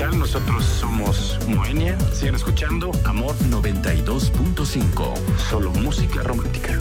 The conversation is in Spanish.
tal? Nosotros somos Moenia. Sigan escuchando Amor 92.5. Solo música romántica.